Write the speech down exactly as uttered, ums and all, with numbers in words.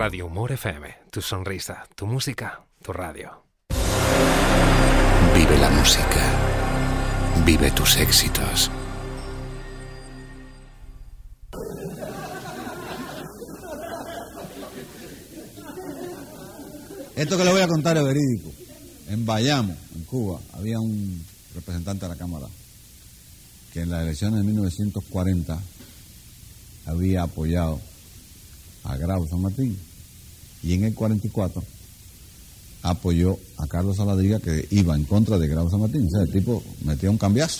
Radio Humor F M, tu sonrisa, tu música, tu radio. Vive la música. Vive tus éxitos. Esto que le voy a contar es verídico. En Bayamo, en Cuba, había un representante de la Cámara que en las elecciones de mil novecientos cuarenta había apoyado a Grau San Martín, y en el cuarenta y cuatro apoyó a Carlos Saladriga, que iba en contra de Grau San Martín. O sea, el tipo metía un cambiazo.